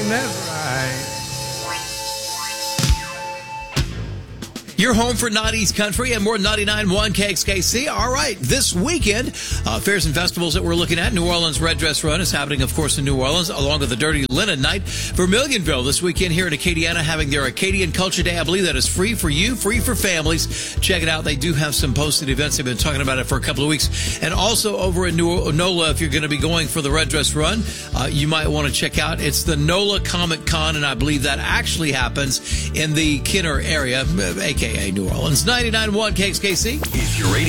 that's right. You're home for Naughty's Country and more 99.1 KXKC. All right, this weekend, fairs and festivals that we're looking at. New Orleans Red Dress Run is happening, of course, in New Orleans, along with the Dirty Linen Night. Vermilionville this weekend here in Acadiana, having their Acadian Culture Day. I believe that is free for you, free for families. Check it out. They do have some posted events. They've been talking about it for a couple of weeks. And also over in NOLA, if you're going to be going for the Red Dress Run, you might want to check out. It's the NOLA Comic Con, and I believe that actually happens in the Kenner area, a.k.a. New Orleans. 99.1 KXKC. If you're